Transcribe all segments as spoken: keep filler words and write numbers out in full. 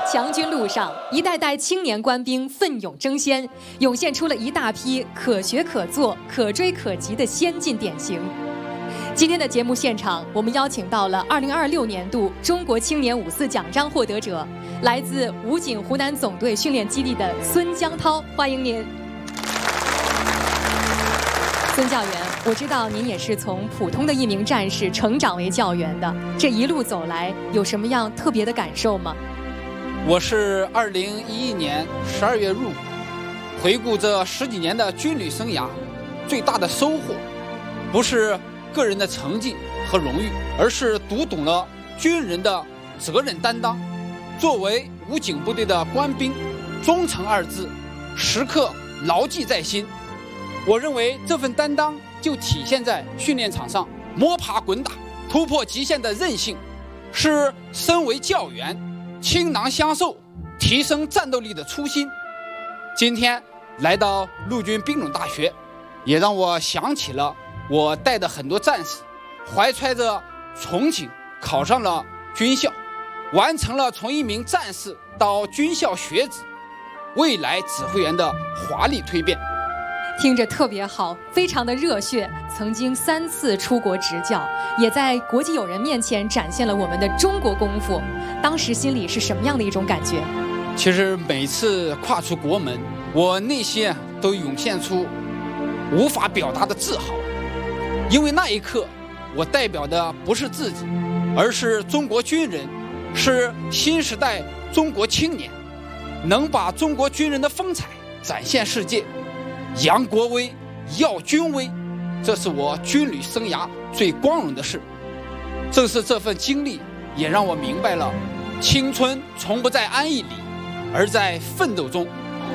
强军路上，一代代青年官兵奋勇争先，涌现出了一大批可学可做、可追可及的先进典型。今天的节目现场，我们邀请到了二零二六年度中国青年五四奖章获得者，来自武警湖南总队训练基地的孙江涛，欢迎您。孙教员，我知道您也是从普通的一名战士成长为教员的，这一路走来有什么样特别的感受吗？ 我是二零一一年十二月入伍，回顾这十几年的军旅生涯，最大的收获不是个人的成绩和荣誉，而是读懂了军人的责任担当。作为武警部队的官兵，忠诚二字时刻牢记在心。我认为这份担当就体现在训练场上摸爬滚打、突破极限的韧性，是身为教员倾囊相授、提升战斗力的初心。今天来到陆军兵种大学，也让我想起了我带的很多战士，怀揣着憧憬考上了军校，完成了从一名战士到军校学子、未来指挥员的华丽蜕变。 听着特别好，非常的热血。曾经三次出国执教，也在国际友人面前展现了我们的中国功夫。当时心里是什么样的一种感觉？ 其实每次跨出国门，我内心都涌现出无法表达的自豪，因为那一刻我代表的不是自己，而是中国军人，是新时代中国青年，能把中国军人的风采展现世界，扬国威，耀军威，这是我军旅生涯最光荣的事。正是这份经历，也让我明白了，青春从不在安逸里，而在奋斗中。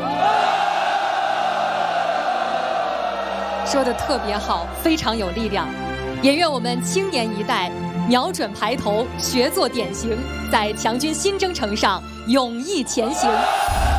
说得特别好，非常有力量。也愿我们青年一代瞄准排头，学做典型，在强军新征程上勇毅前行。